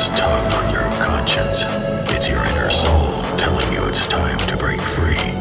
endless tug on your conscience. It's your inner soul telling you it's time to break free.